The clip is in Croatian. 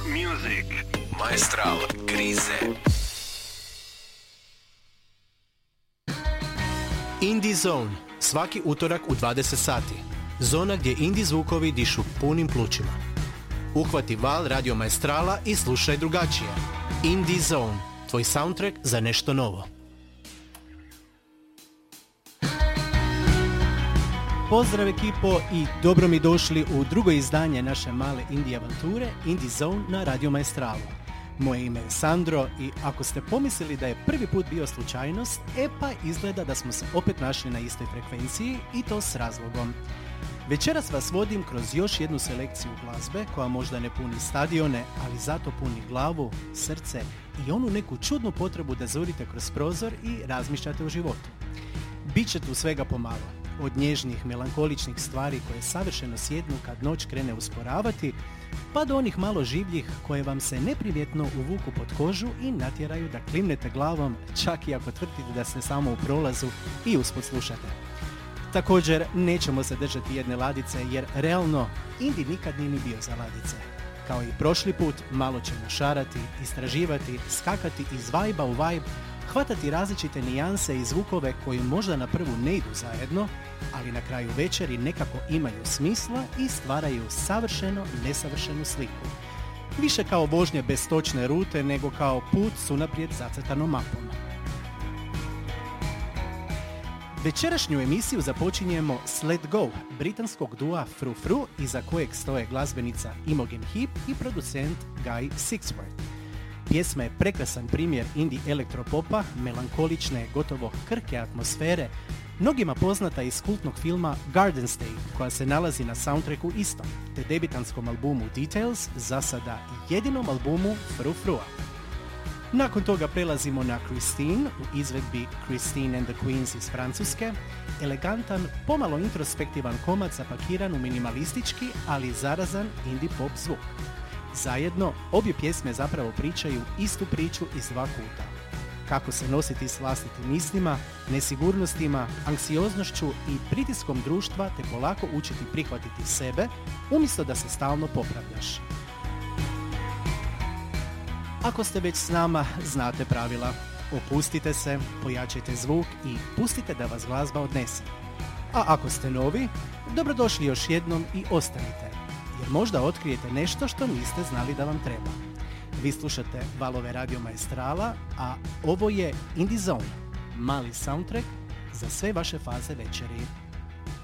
Music. Maestral krize. Indie Zone. Svaki utorak u 20 sati. Zona gdje indie zvukovi dišu punim plućima. Uhvati val Radio Maestrala i slušaj drugačije. Indie Zone. Tvoj soundtrack za nešto novo. Pozdrav ekipo i dobro mi došli u drugo izdanje naše male indie avanture Indie Zone na Radio Maestralu. Moje ime je Sandro i ako ste pomislili da je prvi put bio slučajnost, pa izgleda da smo se opet našli na istoj frekvenciji i to s razlogom. Večeras vas vodim kroz još jednu selekciju glazbe koja možda ne puni stadione, ali zato puni glavu, srce i onu neku čudnu potrebu da zurite kroz prozor i razmišljate o životu. Biće tu svega pomalo. Od nježnih, melankoličnih stvari koje savršeno sjednu kad noć krene usporavati, pa do onih malo življih koje vam se neprimjetno uvuku pod kožu i natjeraju da klimnete glavom, čak i ako tvrdite da ste samo u prolazu i usput slušate. Također, nećemo se držati jedne ladice jer realno indie nikad nije ni bio za ladice. Kao i prošli put, malo ćemo šarati, istraživati, skakati iz vajba u vajb, hvatati različite nijanse i zvukove koji možda na prvu ne idu zajedno, ali na kraju večeri nekako imaju smisla i stvaraju savršeno nesavršenu sliku. Više kao vožnje bez točne rute nego kao put s unaprijed zacrtanom mapom. Večerašnju emisiju započinjemo s Let Go, britanskog dua Frou Frou, iza kojeg stoje glazbenica Imogen Heap i producent Guy Sigsworth. Pjesma je prekrasan primjer indie elektropopa, melankolične, gotovo krhke atmosfere, mnogima poznata iz kultnog filma Garden State, koja se nalazi na soundtracku istom, te debitanskom albumu Details, za sada jedinom albumu Frou Froua. Nakon toga prelazimo na Christine, u izvedbi Christine and the Queens iz Francuske, elegantan, pomalo introspektivan komad zapakiran u minimalistički, ali zarazan indie pop zvuk. Zajedno, obje pjesme zapravo pričaju istu priču iz dva kuta. Kako se nositi s vlastitim mislima, nesigurnostima, anksioznošću i pritiskom društva te polako učiti prihvatiti sebe, umjesto da se stalno popravljaš. Ako ste već s nama, znate pravila. Opustite se, pojačajte zvuk i pustite da vas glazba odnese. A ako ste novi, dobrodošli još jednom i ostanite, jer možda otkrijete nešto što niste znali da vam treba. Vi slušate valove Radio Maestrala, a ovo je Indie Zone, mali soundtrack za sve vaše faze večeri.